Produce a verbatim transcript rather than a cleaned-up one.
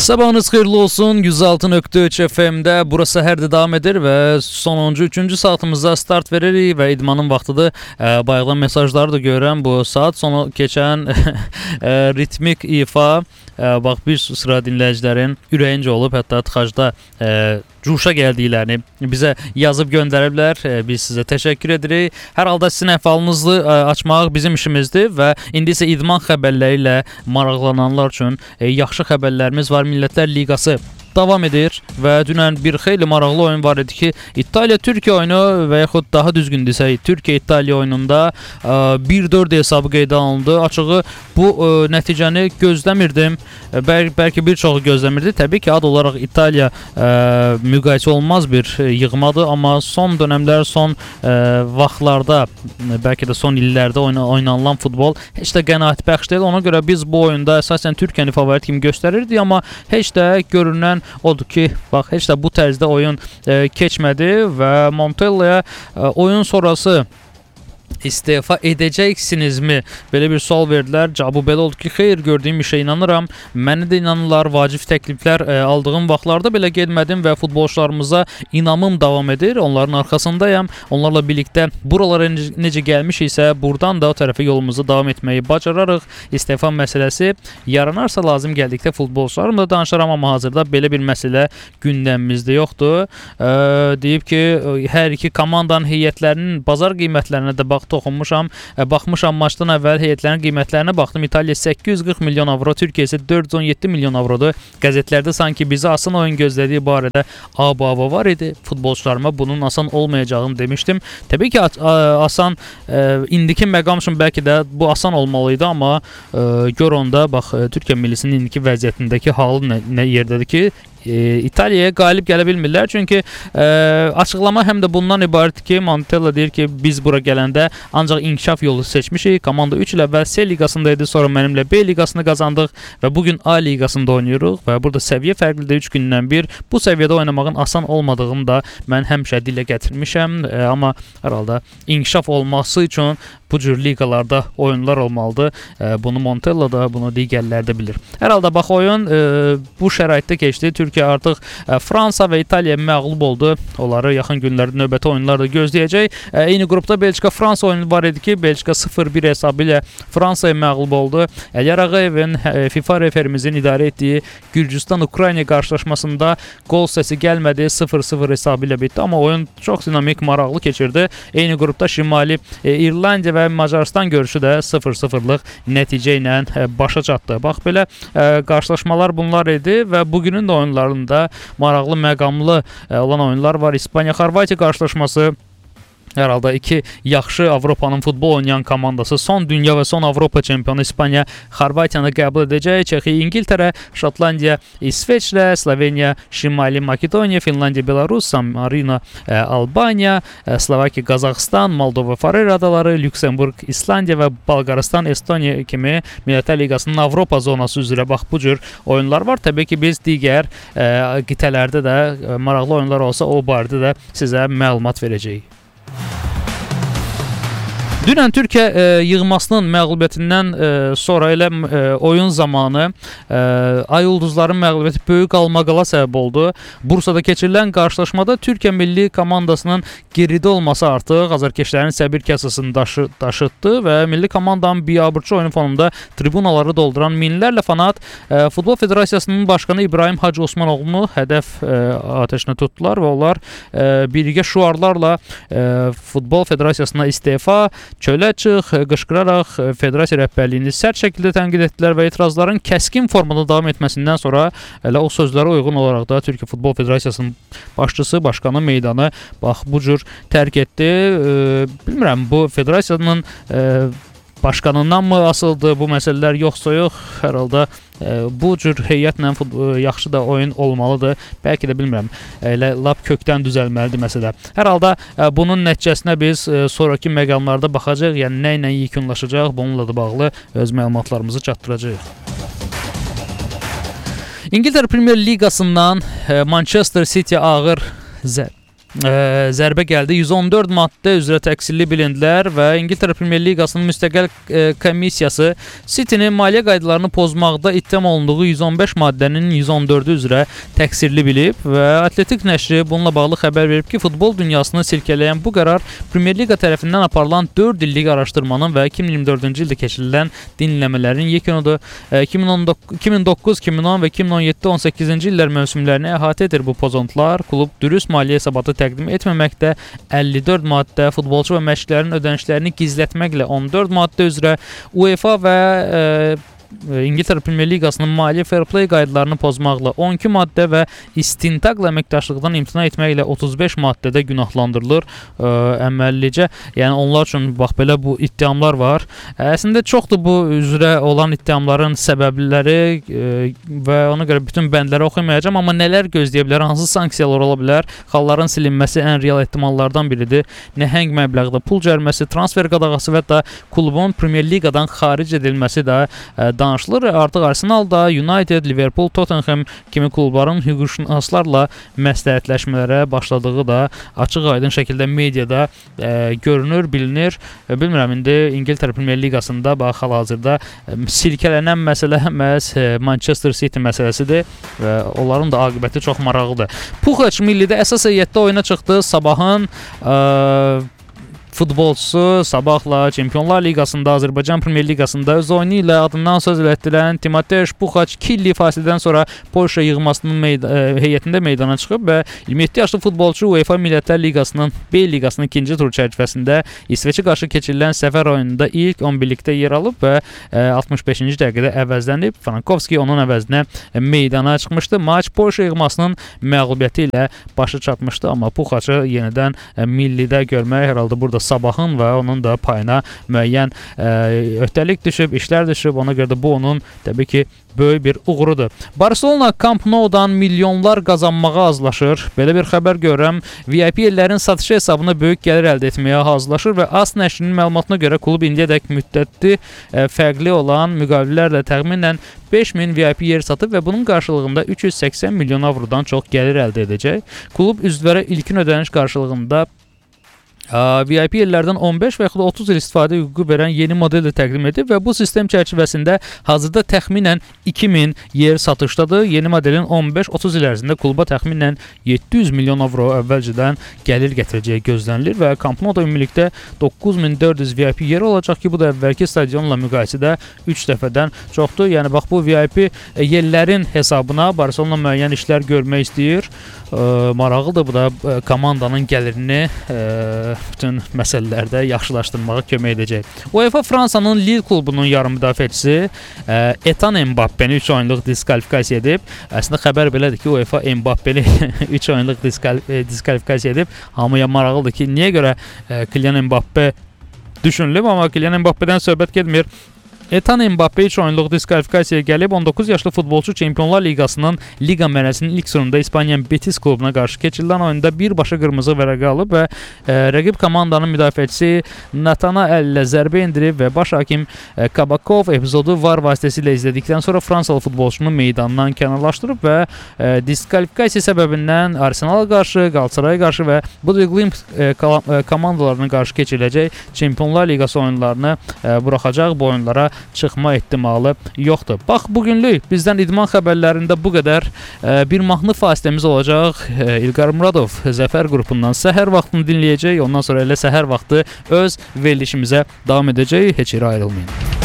Sabahınız xeyirli olsun. yüz altı nöqtə üç F M'də burası səhərdə davam edir və sonuncu üçüncü saatimizdə start veririk və idmanın vaxtıdır. E, bayaqdan mesajları da görürəm. Bu saat sonu keçən e, ritmik ifa e, bax bir sıra dinləyicilərin ürəyincə olub, hətta tıxacda e, cuşa gəldiklərini bizə yazıb göndəriblər. E, biz sizə təşəkkür edirik. Hər halda sizin əhvalınızı e, açmaq bizim işimizdir və indi isə idman xəbərləri ilə maraqlananlar üçün e, yaxşı xəbərlərimiz var. Millətlər Liqası davam edir və dünən bir xeyli maraqlı oyun var idi ki, İtaliya-Türkiyə oyunu və yaxud daha düzgün desək, Türkiyə-İtaliya oyununda bir dörd hesabı qeydə alındı. Açığı bu ə, nəticəni gözləmirdim. Bəl bəlkə bir çoxu gözləmirdi. Təbii ki, ad olaraq İtaliya ə, müqayisə olmaz bir yığmadır, amma son dönəmlər, son ə, vaxtlarda, bəlkə də son illərdə oyna oynanılan futbol heç də qənaətbəxş deyil. Ona görə biz bu oyunda əsasən Türkiyəni favorit kimi göstərirdik, amma heç də görünən odur ki, bax, heç də bu tərzdə oyun e, keçmədi və Montella'ya e, oyun sonrası istefa edəcəksinizmi? Belə bir sual verdilər. Cavabı belə oldu ki, xeyr, gördüyüm işə inanıram. Mənə də inanırlar. Vacib təkliflər e, aldığım vaxtlarda belə getmədim və futbolçularımıza inamım davam edir. Onların arxasındayam. Onlarla birlikdə buralara necə gəlmişiksə, buradan da o tərəfə yolumuzu davam etməyi bacararıq. İstefa məsələsi yaranarsa lazım gəldikdə futbolçularımla danışaram, amma hazırda belə bir məsələ gündəmimizdə yoxdur. E, deyib ki, hər iki komandanın heyətlərinin bazar qiymətlərinə də bax toxunmuşam. Baxmışam maçdan əvvəl heyətlərin qiymətlərinə baxdım. İtaliya səkkiz yüz qırx milyon avro, Türkiyə isə dörd yüz on yeddi milyon avrodur. Qəzetlərdə sanki bizi asan oyun gözlədiyi barədə ab-hava var idi. Futbolçularıma bunun asan olmayacağını demişdim. Təbii ki, asan e, indiki məqam üçün bəlkə də bu asan olmalıydı, amma e, gör onda bax Türkiyə millisinin indiki vəziyyətindəki halı nə, nə yerdədir ki, E, İtaliyaya qalib gələ bilmirlər. Çünki e, açıqlama həm də bundan ibarətdir ki, Montella deyir ki, biz bura gələndə ancaq inkişaf yolu seçmişik. Komanda üç il əvvəl C liqasında idi, sonra mənimlə B liqasını qazandıq və bugün A liqasında oynayırıq və burada səviyyə fərqlidir üç gündən bir. Bu səviyyədə oynamağın asan olmadığını da mən həmişə dilə gətirmişəm. E, amma hər halda inkişaf olması üçün bu cür liqalarda oyunlar olmalıdır. E, bunu Montella da, bunu digərlər də bilir. Hər halda bax, oyun e, bu şəraitdə keçdi. Türkiyə artıq e, Fransa və İtaliya məğlub oldu. Onları yaxın günlərdə növbəti oyunlarda gözləyəcək. E, eyni qrupda Belçika-Fransa oyunu var idi ki, Belçika sıfır bir hesabı ilə Fransaya məğlub oldu. Əlyar Ağayevin e, FIFA referimizin idarə etdiyi Gürcüstan-Ukrayna qarşılaşmasında qol səsi gəlmədi. sıfır sıfır hesabı ilə bitdi, amma oyun çox dinamik, maraqlı keçirdi. Eyni qrupda Şimali e, İrlandiya və Macaristan görüşü də sıfır sıfırlıq nəticə ilə e, başa çatdı. Bax, belə e, qarşılaşmalar bunlar idi və bugünün də oyunlarında maraqlı, məqamlı e, olan oyunlar var. İspaniya-Xorvatiya qarşılaşması. Hər halda iki yaxşı Avropanın futbol oynayan komandası, son dünya və son Avropa çempionu İspaniya Xorvatiyanı qəbul edəcək. Çexiya İngiltərə, Şotlandiya İsveçlə, Sloveniya Şimali Makedoniya, Finlandiya Belarus, San Marino e, Albaniya, e, Slovakiya Qazaxıstan, Moldova Faroe Adaları, Lüksemburq İslandiya və Bolqarıstan Estoniya kimi Millətlər Liqasının Avropa zonası üzrə bax bu cür oyunlar var. Təbii ki, biz digər e, qitələrdə də e, maraqlı oyunlar olsa o barədə də sizə məlumat verəcəyik. Dünən Türkiyə e, yığmasının məğlubiyyətindən e, sonra elə e, oyun zamanı e, Ay Ulduzların məğlubiyyəti böyük qalmaqala səbəb oldu. Bursada keçirilən qarşılaşmada Türkiyə milli komandasının geridə olması artıq azarkeşlərin səbir kasasını daşı, daşıtdı və milli komandanın biabırçı oyunu fonunda tribunaları dolduran minlərlə fanat e, Futbol Federasiyasının başqanı İbrahim Hacı Osmanoğlu'nu hədəf e, atəşinə tutdular və onlar e, birgə şuarlarla e, Futbol Federasiyasına istefa, çölə çıx, qışqıraraq federasiya rəhbərliyini sərt şəkildə tənqid etdilər və etirazların kəskin formada davam etməsindən sonra elə o sözlərə uyğun olaraq da Türkiyə Futbol Federasiyasının başçısı, başqanı meydanı bax bu cür tərk etdi. E, bilmirəm, bu federasiyanın e, başqanından mı asıldı bu məsələlər, yoxsa yox, hər halda e, bu cür heyətlə futbol, yaxşı da oyun olmalıdır. Bəlkə də bilmirəm, elə lap kökdən düzəlməlidir məsələ. Hər halda e, bunun nəticəsinə biz e, sonraki məqamlarda baxacağıq, yəni nə ilə yekunlaşacaq, bununla da bağlı öz məlumatlarımızı çatdıracağıq. İngiltərə Premier Liqasından e, Manchester City ağır zərb e, zərbə gəldi. yüz on dörd maddə üzrə təqsirli bilindilər və İngiltərə Premyer Liqasının müstəqil e, komissiyası City-nin maliyyə qaydalarını pozmaqda ittiham olunduğu yüz on beş maddənin yüz on dördü üzrə təqsirli bilib və Atletik nəşri bununla bağlı xəbər verib ki, futbol dünyasını silkələyən bu qərar Premyer Liqa tərəfindən aparılan dörd illik araşdırmanın və iki min iyirmi dördüncü ildə keçirilən dinləmələrin yekunudur. iki min doqquz iki min on və iki min on yeddi on səkkizinci illər mövsümlərini əhatə edir bu pozuntular. Klub dürüst maliyyə hesabatı təqdim etməməkdə əlli dörd maddə, futbolçu və məşqçilərin ödənişlərini gizlətməklə on dörd maddə üzrə UEFA və e, İngiltərə Premyer Liqasının maliyyə fair play qaydalarını pozmaqla on iki maddə və istintaqla əməkdaşlıqdan imtina etməklə otuz beş maddədə günahlandırılır ə, əməllicə. Yəni onlar üçün bax belə bu ittihamlar var. Əslində çoxdur bu üzrə olan ittihamların səbəbləri ə, və ona görə bütün bəndləri oxumayacağam, amma nələr gözləyə bilər, hansı sanksiyalar ola bilər? Xalların silinməsi ən real ehtimallardan biridir. Nəhəng məbləğdə pul cəriməsi, transfer qadağası və hətta klubun Premyer Liqadan xaric edilməsi də ə, danışılır. Artıq Arsenal da, United, Liverpool, Tottenham kimi klubların hüquqşünaslarla məsləhətləşmələrə başladığı da açıq-aydın şəkildə mediada e, görünür, bilinir. E, bilmirəm, indi İngiltərə Premyer Liqasında bax hal-hazırda e, silkələnən məsələ məhz e, Manchester City məsələsidir və onların da aqibəti çox maraqlıdır. Puxaç millidə əsas heyətdə oyuna çıxdı. Sabahın e, futbolçusu sabahla Çempionlar Liqasında, Azərbaycan Premyer Liqasında öz oyunu ilə adından söz elətdirən Timoteusz Puxaç iki illik fasilədən sonra Polşa yığmasının meyda heyətində meydana çıxıb və iyirmi yeddi yaşlı futbolçu UEFA Millətlər Liqasının B liqasının ikinci tur çərçivəsində İsveçə qarşı keçirilən səfər oyununda ilk on birlikdə yer alıb və altmış beşinci dəqiqədə əvəzlənib. Frankovski onun əvəzinə meydana çıxmışdı. Maç Polşa yığmasının məğlubiyyəti ilə başa çatmışdı, amma Puxaçı yenidən millidə görmək hər halda burada Sabahın və onun da payına müəyyən ə, öhdəlik düşüb, işlər düşüb. Ona görə də bu onun təbii ki böyük bir uğurudur. Barcelona Camp Nou-dan milyonlar qazanmağa hazırlaşır. Belə bir xəbər görürəm. V I P yerlərin satışı hesabına böyük gəlir əldə etməyə hazırlaşır və AS nəşrinin məlumatına görə klub indiyədək müddətli ə, fərqli olan müqavilələrlə təxminən beş min V I P yer satıb və bunun qarşılığında üç yüz səksən milyon avrodan çox gəlir əldə edəcək. Klub üzvlərə ilkin ödəniş qarşılığında V I P yerlərdən on beş və yaxud da otuz il istifadə hüququ verən yeni model də təqdim edib və bu sistem çərçivəsində hazırda təxminən iki min yer satışdadır. Yeni modelin on beş otuz il ərzində kluba təxminən yeddi yüz milyon avro əvvəlcədən gəlir gətirəcəyi gözlənilir və Camp Nou-da ümumilikdə doqquz min dörd yüz V I P yeri olacaq ki, bu da əvvəlki stadionla müqayisədə üç dəfədən çoxdur. Yəni bax bu V I P yerlərin hesabına Barcelona müəyyən işlər görmək istəyir. E, maraqlıdır, bu da e, komandanın gəlirini e, bütün məsələlərdə yaxşılaşdırmağa kömək edəcək. UEFA Fransanın Lille klubunun yarım müdafiəçisi e, Etan Mbappeni üç oyunluq diskvalifikasiya edib. Əslində xəbər belədir ki, UEFA Mbappeni üç oyunluq diskvalifikasiya edib. Hamıya maraqlıdır ki, niyə görə e, Kylian Mbappe düşünülüb, amma Kylian Mbappe'dən söhbət getmir. Etan Mbappe üç oyunluq diskvalifikasiyaya gəlib. on doqquz yaşlı futbolçu Çempionlar Liqasının liqa mərhələsinin ilk turunda İspaniyanın Betis klubuna qarşı keçirilən oyunda birbaşa qırmızı vərəqə alıb və e, rəqib komandanın müdafiəçisi Natana əllə zərbə endirib və baş hakim e, Kabakov epizodu var vasitəsilə izlədikdən sonra Fransalı futbolçunu meydandan kənarlaşdırıb və e, diskvalifikasiya səbəbindən Arsenala qarşı, Qalatasaraya qarşı və Budapest e, komandalarına qarşı keçiriləcək Çempionlar Liqası oyunlarını e, buraxacaq. Bu oyunlara çıxma ehtimalı yoxdur. Bax, bugünlük bizdən idman xəbərlərində bu qədər. Bir mahnı fasiləmiz olacaq. İlqar Muradov Zəfər qrupundan səhər vaxtını dinləyəcək. Ondan sonra elə səhər vaxtı öz verilişimizə davam edəcək. Heç yerə ayrılmayın.